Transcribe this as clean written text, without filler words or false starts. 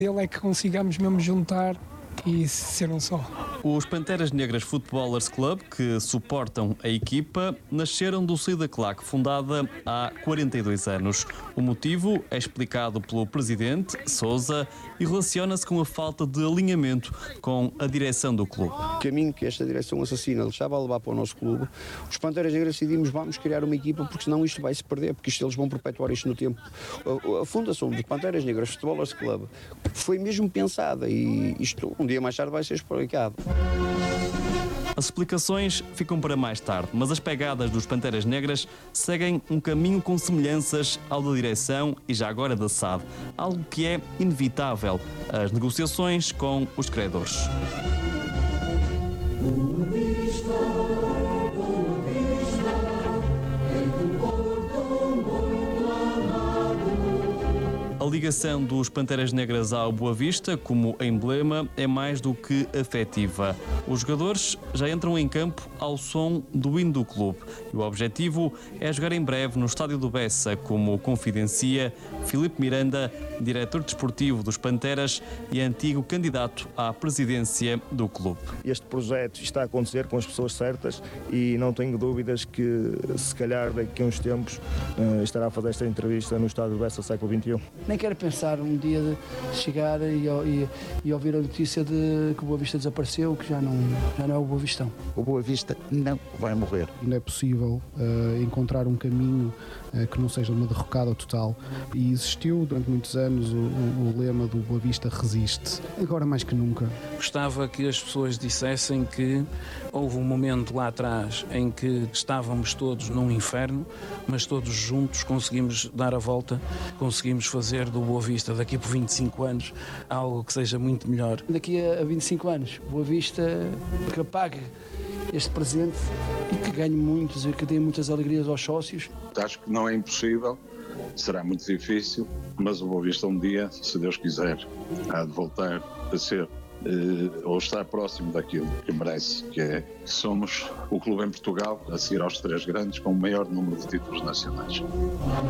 Ele é que consigamos mesmo juntar e ser um só. Os Panteras Negras Footballers Club, que suportam a equipa, nasceram do Saída Claque, fundada há 42 anos. O motivo é explicado pelo presidente, Sousa, e relaciona-se com a falta de alinhamento com a direção do clube. O caminho que esta direção assassina estava a levar para o nosso clube, os Panteras Negras decidimos, vamos criar uma equipa, porque senão isto vai se perder, porque eles vão perpetuar isto no tempo. A fundação dos Panteras Negras Footballers Club foi mesmo pensada e isto um dia mais tarde vai ser explicado. As explicações ficam para mais tarde, mas as pegadas dos Panteras Negras seguem um caminho com semelhanças ao da direção e já agora da SAD, algo que é inevitável, as negociações com os credores. A ligação dos Panteras Negras ao Boa Vista, como emblema, é mais do que afetiva. Os jogadores já entram em campo ao som do hino do clube e o objetivo é jogar em breve no Estádio do Bessa, como confidencia Filipe Miranda, diretor desportivo dos Panteras e antigo candidato à presidência do clube. Este projeto está a acontecer com as pessoas certas e não tenho dúvidas que, se calhar, daqui a uns tempos estará a fazer esta entrevista no Estádio do Bessa século XXI. Nem quero pensar um dia de chegar e ouvir a notícia de que o Boa Vista desapareceu, que já não é o Boa Vistão. O Boa Vista não vai morrer. Não é possível encontrar um caminho que não seja uma derrocada total. E existiu durante muitos anos o lema do Boa Vista resiste. Agora mais que nunca. Gostava que as pessoas dissessem que houve um momento lá atrás em que estávamos todos num inferno, mas todos juntos conseguimos dar a volta, conseguimos fazer do Boa Vista daqui por 25 anos algo que seja muito melhor. Daqui a 25 anos, Boa Vista que apague este presente e que ganhe muitos e que dê muitas alegrias aos sócios. Acho que não é impossível, será muito difícil, mas o Boa Vista um dia, se Deus quiser, há de voltar a ser ou estar próximo daquilo que merece, que somos o clube em Portugal, a seguir aos três grandes, com o maior número de títulos nacionais.